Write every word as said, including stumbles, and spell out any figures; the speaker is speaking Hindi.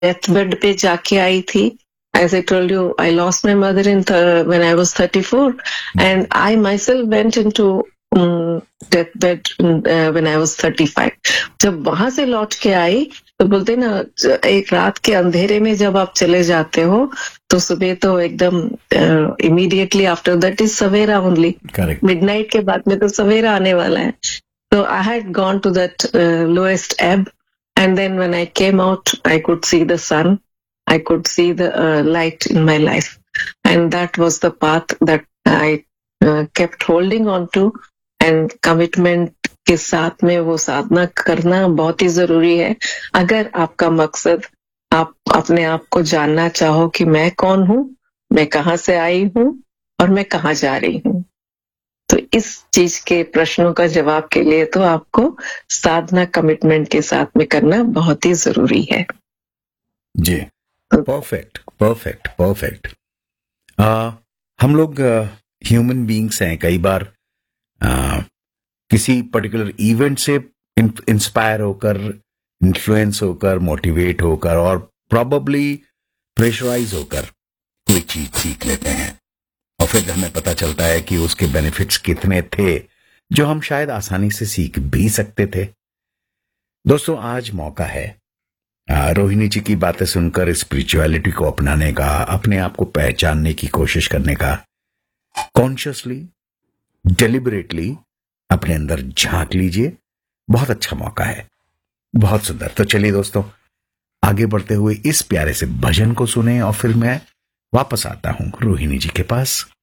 डेथ बेड पे जाके आई थी. As I told you, I lost my mother in th- when I was thirty-four, and I myself went into um, deathbed uh, when I was thirty-five. जब वहां से लौट के आई तो बोलते ना, एक रात के अंधेरे में जब आप चले जाते हो तो सुबह तो एकदम immediately after that is Savera only. Correct. Midnight के बाद में तो सवेरा आने वाला है. So I had gone to that uh, lowest ebb, and then when I came out, I could see the sun. I could see the uh, light in my life, and that was the path that I uh, kept holding on to. And commitment के साथ में वो साधना करना बहुत ही जरूरी है. अगर आपका मकसद आप अपने आप को जानना चाहो कि मैं कौन हूँ, मैं कहाँ से आई हूँ और मैं कहाँ जा रही हूँ, तो इस चीज के प्रश्नों का जवाब के लिए तो आपको साधना कमिटमेंट के साथ में करना बहुत ही जरूरी है. जी, परफेक्ट परफेक्ट परफेक्ट. हम लोग ह्यूमन बीइंग्स हैं. कई बार uh, किसी पर्टिकुलर इवेंट से इंस्पायर होकर, इन्फ्लुएंस होकर, मोटिवेट होकर और प्रोबेबली प्रेशराइज होकर कोई चीज सीख लेते हैं और फिर हमें पता चलता है कि उसके बेनिफिट्स कितने थे जो हम शायद आसानी से सीख भी सकते थे. दोस्तों, आज मौका है रोहिणी जी की बातें सुनकर स्पिरिचुअलिटी को अपनाने का, अपने आप को पहचानने की कोशिश करने का. कॉन्शियसली, डेलिबरेटली अपने अंदर झांक लीजिए. बहुत अच्छा मौका है, बहुत सुंदर. तो चलिए दोस्तों, आगे बढ़ते हुए इस प्यारे से भजन को सुने और फिर मैं वापस आता हूं रोहिणी जी के पास.